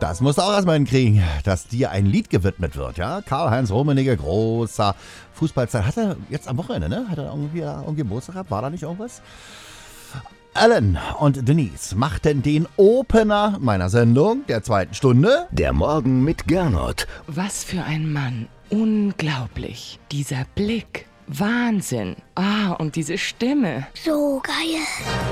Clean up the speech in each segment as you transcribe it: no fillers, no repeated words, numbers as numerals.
Das musst du auch erstmal hinkriegen, dass dir ein Lied gewidmet wird, ja? Karl-Heinz Rummenigge, großer Fußballzeit. Hat er jetzt am Wochenende, ne? Hat er irgendwie Geburtstag gehabt? War da nicht irgendwas? Alan und Denise machten den Opener meiner Sendung der zweiten Stunde. Der Morgen mit Gernot. Was für ein Mann. Unglaublich. Dieser Blick. Wahnsinn. Und diese Stimme. So geil.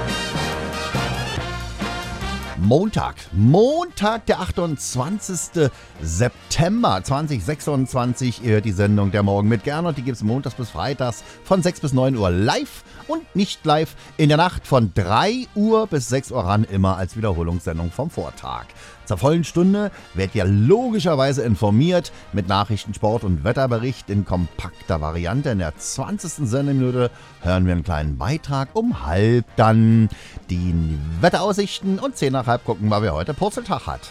Montag, der 28. September 2026, die Sendung Der Morgen mit Gernot. Die gibt es montags bis freitags von 6 bis 9 Uhr live und nicht live in der Nacht von 3 Uhr bis 6 Uhr ran, immer als Wiederholungssendung vom Vortag. Zur vollen Stunde werdet ihr logischerweise informiert mit Nachrichten, Sport und Wetterbericht in kompakter Variante. In der 20. Sendeminute hören wir einen kleinen Beitrag. Um halb dann die Wetteraussichten und 10 nach halb gucken, weil wir heute Purzeltag hat.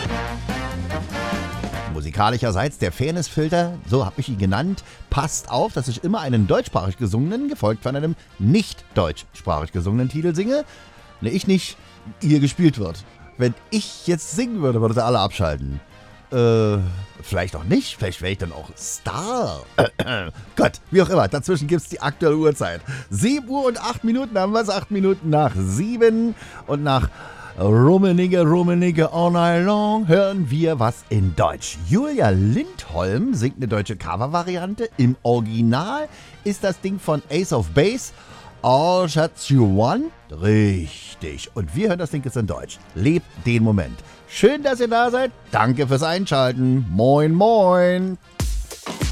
Musikalischerseits der Fairnessfilter, so habe ich ihn genannt. Passt auf, dass ich immer einen deutschsprachig gesungenen, gefolgt von einem nicht deutschsprachig gesungenen Titel singe. Ne, ich nicht, ihr gespielt wird. Wenn ich jetzt singen würde, würdet ihr alle abschalten. Vielleicht auch nicht. Vielleicht wäre ich dann auch Star. Gott, wie auch immer. Dazwischen gibt es die aktuelle Uhrzeit. 7 Uhr und 8 Minuten haben wir es. 8 Minuten nach 7. Und nach Rummenigge all night long hören wir was in Deutsch. Julia Lindholm singt eine deutsche Cover-Variante. Im Original ist das Ding von Ace of Base. All That You Want? Richtig. Und wir hören das Ding jetzt in Deutsch. Lebt den Moment. Schön, dass ihr da seid. Danke fürs Einschalten. Moin, moin.